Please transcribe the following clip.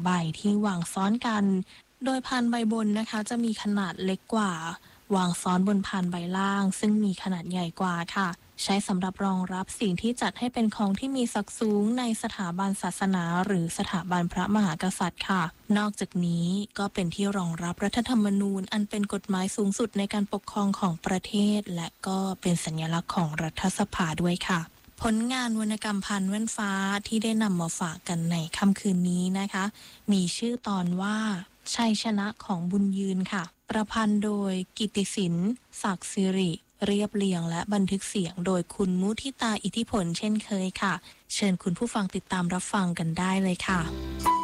2ใบที่วางซ้อนกันโดยพานใบบนนะคะจะมีขนาดเล็กกว่าวางซ้อนบนพานใบล่างซึ่งมีขนาดใหญ่กว่าค่ะใช้สำหรับรองรับสิ่งที่จัดให้เป็นของที่มีศักดิ์สูงในสถาบันศาสนาหรือสถาบันพระมหากษัตริย์ค่ะนอกจากนี้ก็เป็นที่รองรับรัฐธรรมนูญอันเป็นกฎหมายสูงสุดในการปกครองของประเทศและก็เป็นสัญลักษณ์ของรัฐสภาด้วยค่ะผลงานวรรณกรรมพันแว่นฟ้าที่ได้นำมาฝากกันในค่ำคืนนี้นะคะมีชื่อตอนว่าชัยชนะของบุญยืนค่ะประพันธ์โดยกิตติศิลป์ศักดิ์สิริเรียบเรียงและบันทึกเสียงโดยคุณมุทิตาอิทธิพลเช่นเคยค่ะเชิญคุณผู้ฟังติดตามรับฟังกันได้เลยค่ะ